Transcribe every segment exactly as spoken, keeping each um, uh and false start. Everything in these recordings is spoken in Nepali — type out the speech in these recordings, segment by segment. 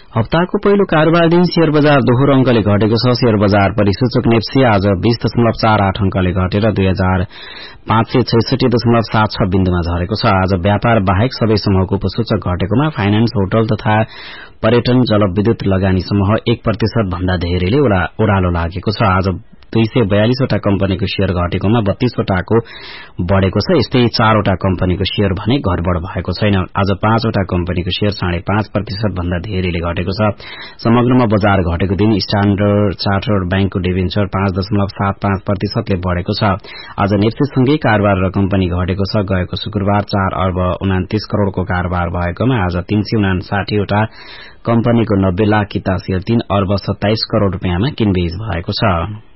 हप्ताको पहिलो कारोबार दिन शेयर बजार दोहोरो अंकले घटेको छ। शेयर बजार परिसूचक नेप्सी आज बीस दशमलव चार आठ अंकले घटेर दुई हजार पाँच सय छैसठी दशमलव सात छ बिन्दुमा झरेको छ। आज व्यापार बाहेक सबै समूहको उपसूचक घटेकोमा फाइनान्स, होटल तथा पर्यटन, जलविद्युत लगानी समूह एक प्रतिशत भन्दा धेरैले ओह्रालो लागेको छ। आज दुई सय बयालिसवटा कम्पनीको शेयर घटेकोमा बत्तीसवटाको बढ़ेको छ। यस्तै चारवटा कम्पनीको शेयर भने घटबढ़ भएको छैन। आज पाँचवटा कम्पनीको शेयर साढे पाँच प्रतिशत भन्दा धेरैले घटेको छ। समग्रमा बजार घटेको दिन स्ट्याण्डर्ड चार्टर्ड बैंकको डिभेन्चर पाँच दशमलव सात पाँच प्रतिशतले बढ़ेको छ। आज नेप्सीसँगै कारोबार र कम्पनी घटेको छ। गएको शुक्रबार चार अर्ब उनातीस करोड़को कारोबार भएकोमा आज तीन सय उनासाठीवटा कम्पनीको नब्बे लाख किता शेयर तीन अर्ब सत्ताइस करोड़ रूपियाँमा किनबेच भएको छ।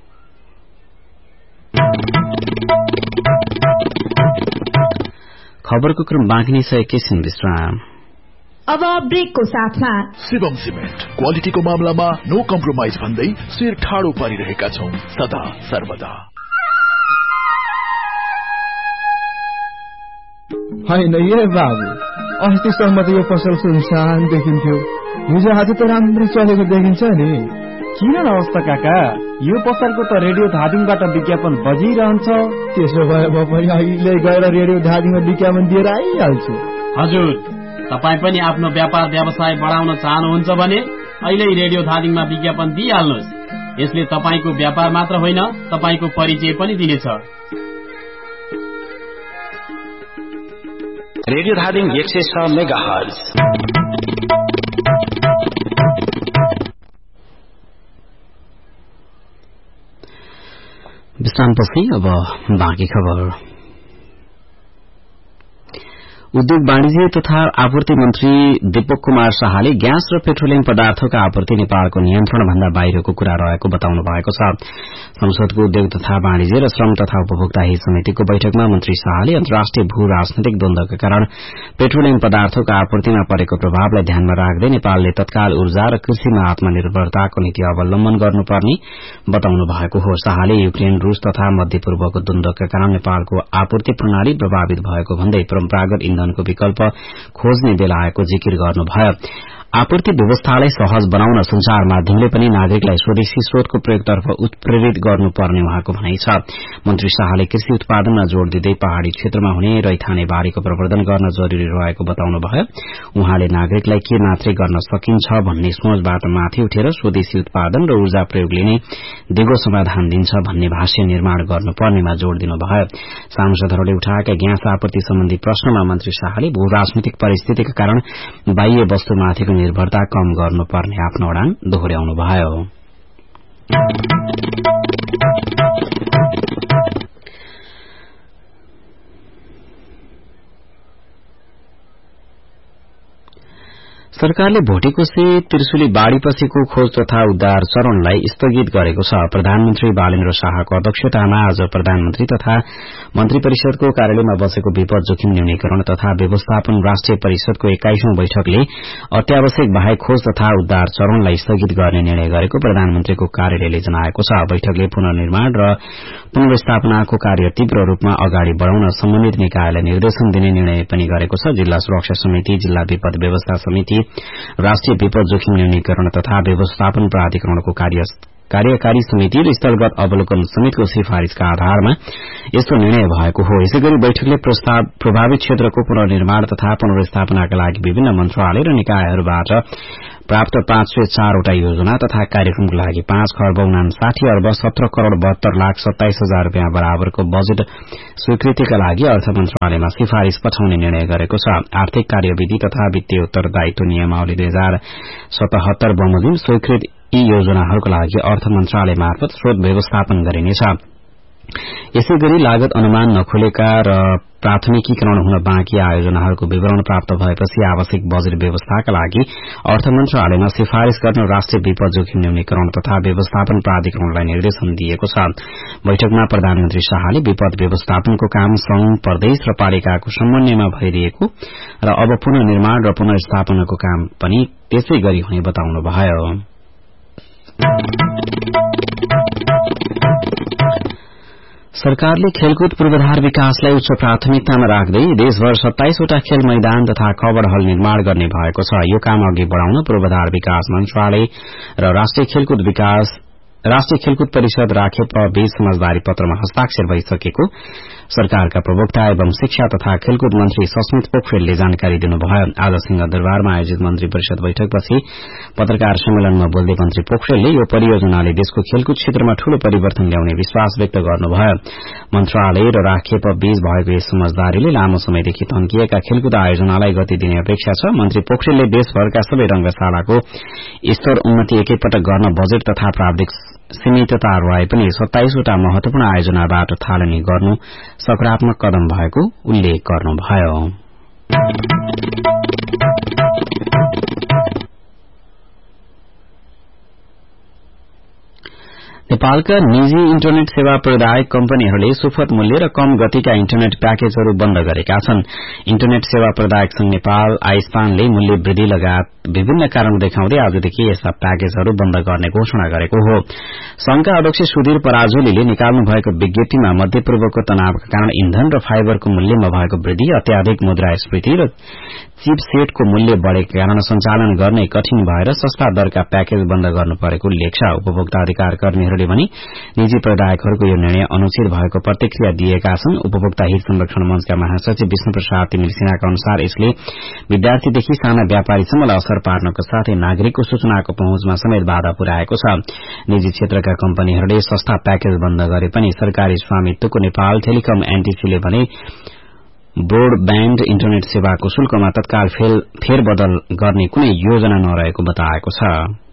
खबरको क्रम बाँकी नै छ। एकैछिन विश्राम। अब ब्रेकको साथमा शिवम सिमेन्ट क्वालिटीको मामलामा नो कम्प्रोमाइज भन्दै शिर ठाडो पारिरहेका छौं सदा सर्वदा। होइन ए बाबु, अस्तिसम्म त यो पसल सुनसान देखिन्थ्यो, हिजो आज त राम्रो चलेको देखिन्छ नि। किन अवस्था काका, यो पसलको त रेडियो धादिङबाट विज्ञापन बजिरहन्छ। त्यसो भए म पनि अहिले गएर रेडियो धादिङमा विज्ञापन दिएर आइहाल्छु। हजुर, तपाईँ पनि आफ्नो व्यापार व्यवसाय बढाउन चाहनुहुन्छ भने अहिले रेडियो धादिङमा विज्ञापन दिइहाल्नुहोस्। यसले तपाईँको व्यापार मात्र होइन, तपाईँको परिचय पनि दिनेछ। रेडियो धादिङ एक सय छ मेगाहर्ज। विश्रामपछि अब बाँकी खबर। उद्योग वाणिज्य तथा आपूर्ति मन्त्री दीपक कुमार शाहले ग्यास र पेट्रोलियम पदार्थका आपूर्ति नेपालको नियन्त्रण भन्दा बाहिरको कुरा रहेको बताउनु भएको छ। संसदको उद्योग तथा वाणिज्य र श्रम तथा उपभोक्ता हित समितिको बैठकमा मन्त्री शाहले अन्तर्राष्ट्रिय भू राजनैतिक द्वन्द्वका कारण पेट्रोलियम पदार्थको आपूर्तिमा परेको प्रभावलाई ध्यानमा राख्दै नेपालले तत्काल ऊर्जा र कृषिमा आत्मनिर्भरताको नीति अवलम्बन गर्नुपर्ने बताउनु भएको हो। शाहले युक्रेन, रूस तथा मध्यपूर्वको द्वन्द्वका कारण नेपालको आपूर्ति प्रणाली प्रभावित भएको भन्दै परम्परागत ईन्धनको विकल्प खोज्ने बेला आएको जिकिर गर्नुभयो। आपूर्ति व्यवस्थालाई सहज बनाउन संचार माध्यमले पनि नागरिकलाई स्वदेशी स्रोतको प्रयोगतर्फ उत्प्रेरित गर्नुपर्ने उहाँको भनाइ छ। मन्त्री शाहले कृषि उत्पादनमा जोड़ दिँदै पहाड़ी क्षेत्रमा हुने रैथाने बारीको प्रवर्धन गर्न जरूरी रहेको बताउनुभयो। उहाँले नागरिकलाई के मात्रै गर्न सकिन्छ भन्ने सोचबाट माथि उठेर स्वदेशी उत्पादन र ऊर्जा प्रयोगले नै दिगो समाधान दिन्छ भन्ने भाष्य निर्माण गर्नुपर्नेमा जोड़ दिनुभयो। सांसदहरूले उठाएका ग्यास आपूर्ति सम्बन्धी प्रश्नमा मन्त्री शाहले भू राजनीतिक परिस्थितिका कारण बाह्य वस्तुमाथिको निर्भरता कम गर्नुपर्ने आफ्नो अडान दोहोर्याउनुभयो। सरकारले भोटेकोशी त्रिशुली बाढ़ीपछिको खोज तथा उद्धार चरणलाई स्थगित गरेको छ। प्रधानमन्त्री बालेन्द्र शाहको अध्यक्षतामा आज प्रधानमन्त्री तथा मन्त्री परिषदको कार्यालयमा बसेको विपद जोखिम न्यूनीकरण तथा व्यवस्थापन राष्ट्रिय परिषदको एक्काइसौं बैठकले अत्यावश्यक बाहेक खोज तथा उद्धार चरणलाई स्थगित गर्ने निर्णय गरेको प्रधानमन्त्रीको कार्यालयले जनाएको छ। बैठकले पुनर्निर्माण र पुनर्स्थापनाको कार्य तीव्र रूपमा अगाडि बढ़ाउन सम्बन्धित निकायलाई निर्देशन दिने निर्णय पनि गरेको छ। जिल्ला सुरक्षा समिति, जिल्ला विपद व्यवस्था समिति, राष्ट्रिय विपद जोखिम न्यूनीकरण तथा व्यवस्थापन प्राधिकरणको कार्यकारी समिति र स्थलगत अवलोकन समितिको सिफारिशका आधारमा यस्तो निर्णय भएको हो। यसैगरी बैठकले प्रभावित क्षेत्रको पुनर्निर्माण तथा पुनर्स्थापनाका लागि विभिन्न मन्त्रालय र निकायहरूबाट प्राप्त पाँच सय चारवटा योजना तथा कार्यक्रमको लागि पाँच खर्ब उनासाठी अर्ब सत्र करोड़ बहत्तर लाख सत्ताइस हजार रूपियाँ बराबरको बजेट स्वीकृतिका लागि अर्थ मन्त्रालयमा सिफारिश पठाउने निर्णय गरेको छ। आर्थिक कार्यविधि तथा वित्तीय उत्तरदायित्व नियमावली दुई हजार सतहत्तर बमोजिम स्वीकृत यी योजनाहरूका लागि अर्थ मन्त्रालय मार्फत स्रोत व्यवस्थापन गरिनेछ। यसैगरी लागत अनुमान नखोलेका र प्राथमिकीकरण हुन बाँकी आयोजनाहरूको विवरण प्राप्त भएपछि आवश्यक बजेट व्यवस्थाका लागि अर्थ मन्त्रालयमा सिफारिश गर्न राष्ट्रिय विपद जोखिम न्यूनीकरण तथा व्यवस्थापन प्राधिकरणलाई निर्देशन दिएको छ। बैठकमा प्रधानमन्त्री शाहले विपद व्यवस्थापनको काम संघ, प्रदेश र पालिकाको समन्वयमा भइरहेको र अब पुनर्निर्माण र पुनर्स्थापनाको काम पनि त्यसै गरी हुने बताउनुभयो। सरकारले खेलकुद पूर्वाधार विकासलाई उच्च प्राथमिकतामा राख्दै देशभर सत्ताइसवटा खेल मैदान तथा कवर हल निर्माण गर्ने भएको छ। यो काम अघि बढ़ाउन पूर्वाधार विकास मन्त्रालय र राष्ट्रिय खेलकुद विकास राष्ट्रिय खेलकुद परिषद राखेप बीच समझदारी पत्रमा हस्ताक्षर भइसकेको सरकारका प्रवक्ता एवं शिक्षा तथा खेलकुद मन्त्री सस्मित पोखरेलले जानकारी दिनुभयो। आज सिंहदरबारमा आयोजित मन्त्री परिषद बैठकपछि पत्रकार सम्मेलनमा बोल्दै मन्त्री पोखरेलले यो परियोजनाले देशको खेलकुद क्षेत्रमा ठूलो परिवर्तन ल्याउने विश्वास व्यक्त गर्नुभयो। मन्त्रालय र राखेप बीच भएको यस समझदारीले लामो समयदेखि तन्किएका खेलकुद आयोजनालाई गति दिने अपेक्षा छ। मन्त्री पोखरेलले देशभरका सबै रंगशालाको स्तर उन्नति एकैपटक गर्न बजेट तथा प्राविधिक सीमितता रहे पनि सत्ताइसवटा महत्वपूर्ण आयोजनाबाट थालनी गर्नु सकारात्मक कदम भएको उल्लेख गर्नुभयो। नेपालका निजी इन्टरनेट सेवा प्रदायक कम्पनीहरूले सुपथ मूल्य र कम गतिका इन्टरनेट प्याकेजहरू बन्द गरेका छन्। इन्टरनेट सेवा प्रदायक संघ नेपाल आइस्पानले मूल्य वृद्धि लगायत विभिन्न कारण देखाउँदै आजदेखि यस्ता प्याकेजहरू बन्द गर्ने घोषणा गरेको हो। संघका अध्यक्ष सुधीर पराजुलीले निकाल्नु भएको विज्ञप्तिमा मध्यपूर्वको तनावका कारण इन्धन र फाइबरको मूल्यमा भएको वृद्धि, अत्याधिक मुद्रास्फीति र चिपसेटको मूल्य बढ़ेका कारण सञ्चालन गर्ने कठिन भएर सस्ता दरका प्याकेज बन्द गर्नु परेको उल्लेख छ। उपभोक्ता अधिकार कर्मीहरूले पनि निजी प्रदायकहरूको यो निर्णय अनुचित भएको प्रतिक्रिया दिएका छन्। उपभोक्ता हित संरक्षण मंचका महासचिव विष्णु प्रसाद तिमिल सिन्हाका अनुसार यसले विद्यार्थीदेखि साना व्यापारीसम्मलाई असर पार्नको साथै नागरिकको सूचनाको पहुँचमा समेत बाधा पुर्याएको छ। निजी क्षेत्रका कम्पनीहरूले सस्ता प्याकेज बन्द गरे पनि सरकारी स्वामित्वको नेपाल टेलिकम एनटीसीले भने ब्रोडब्याण्ड इन्टरनेट सेवाको शुल्कमा तत्काल फेरबदल गर्ने कुनै योजना नरहेको बताएको छ।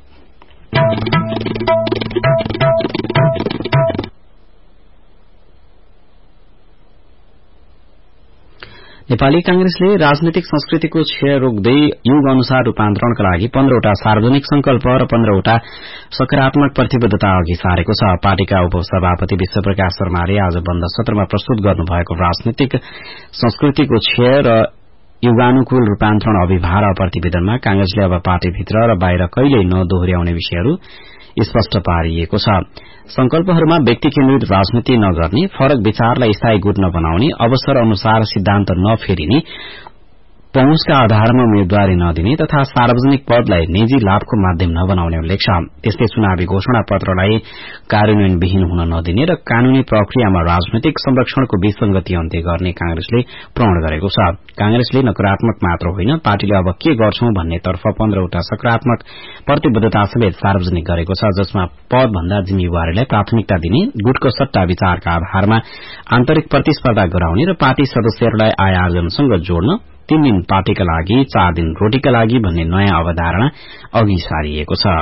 नेपाली कांग्रेसले राजनीतिक संस्कृतिको क्षय रोक्दै युग अनुसार रूपान्तरणका लागि पन्ध्रवटा सार्वजनिक संकल्प र पन्ध्रवटा सकारात्मक प्रतिबद्धता अघि सारेको छ। पार्टीका उपसभापति विश्वप्रकाश शर्माले आज बन्द सत्रमा प्रस्तुत गर्नुभएको राजनीतिक संस्कृतिको क्षय र युगानुकूल रूपान्तरण अभिभार प्रतिवेदनमा कांग्रेसले अब पार्टीभित्र र बाहिर कहिल्यै नदोहोर्याउने विषयहरू स्पष्ट पारिएको छ। संकल्पहरूमा व्यक्ति केन्द्रित राजनीति नगर्ने, फरक विचारलाई स्थायी गुट नबनाउने, अवसर अनुसार सिद्धान्त नफेरिने, पहुँचका आधारमा उम्मेद्वारी नदिने तथा सार्वजनिक पदलाई निजी लाभको माध्यम नबनाउने उल्लेख छ। त्यस्तै चुनावी घोषणा पत्रलाई कार्यान्वयनविहीन हुन नदिने र कानूनी प्रक्रियामा राजनैतिक संरक्षणको विसंगति अन्त्य गर्ने कांग्रेसले प्रण गरेको छ। कांग्रेसले नकारात्मक मात्र होइन, पार्टीले अब के गर्छौं भन्नेतर्फ पन्ध्रवटा सकारात्मक प्रतिबद्धता समेत सार्वजनिक गरेको छ, जसमा पदभन्दा जिम्मेवारीलाई प्राथमिकता दिने, गुटको सट्टा विचारका आधारमा आन्तरिक प्रतिस्पर्धा गराउने र पार्टी सदस्यहरूलाई आय आर्जनसँग जोड्न, तीन दिन पार्टीका लागि चार दिन रोटीका लागि भन्ने नयाँ अवधारणा अघि सारिएको छ।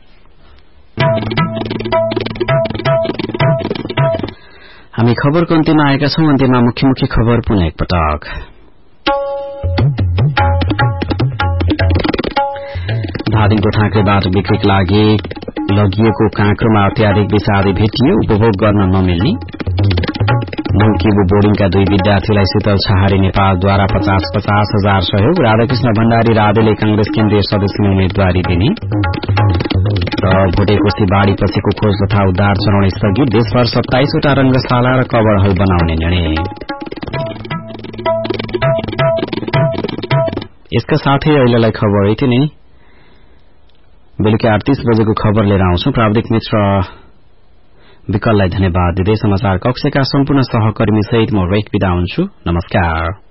हामी खबरको अन्त्यमा आएका छौं। अन्त्यमा मुख्य मुख्य खबर पुनः एकपटक। धादिङको ठाँक्रेबाट बिक्रीका लागि लगिएको काँक्रोमा अत्याधिक विषादी भेटियो, उपभोग गर्न नमिल्ने। मौकिबु बोर्डिङका दुई विद्यार्थीलाई शीतल छहारी नेपालद्वारा पचास पचास हजार सहयोग, राधाकृष्ण भण्डारी राधेले कांग्रेस केन्द्रीय सदस्यमा उम्मेद्वारी दिने र भोटे कुस्ती बाढ़ी पछिको खोज तथा उद्धार चरण स्थगित, देशभर सत्ताइसवटा रंगशाला र कवर हल बनाउने निर्णय। यसका साथै अहिलेलाई खबर यति नै। बेलुका अडतीस बजेको खबर लिएर आउँछौं। प्राविधिक मित्र विकललाई धन्यवाद दिँदै समाचार कक्षका सम्पूर्ण सहकर्मी सहित म रेख बिदा हुन्छु। नमस्कार।